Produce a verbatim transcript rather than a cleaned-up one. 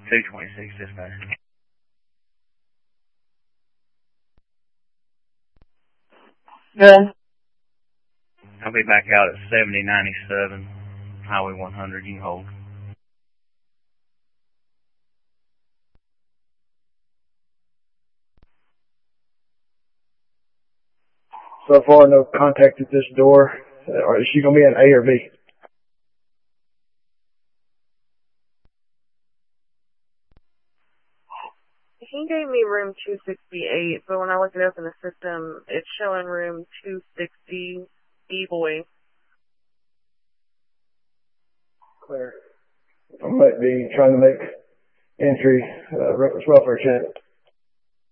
two twenty-six dispatch. Yeah. I'll be back out at seventy ninety-seven, Highway one hundred. You can hold. So far, no contact at this door. Uh, is she going to be in A or B? He gave me room two sixty-eight, but when I look it up in the system, it's showing room two sixty, E-Boy. Clear. I might be trying to make entry, uh, reckless welfare check.